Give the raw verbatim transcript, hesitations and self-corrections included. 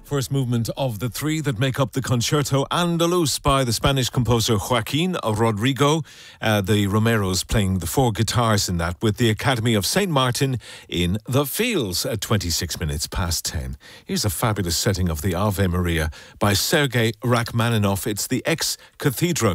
First movement of the three that make up the Concerto Andaluz by the Spanish composer Joaquín Rodrigo. Uh, the Romeros playing the four guitars in that with the Academy of Saint Martin in the Fields at twenty-six minutes past ten. Here's a fabulous setting of the Ave Maria by Sergei Rachmaninoff. It's the ex-cathedra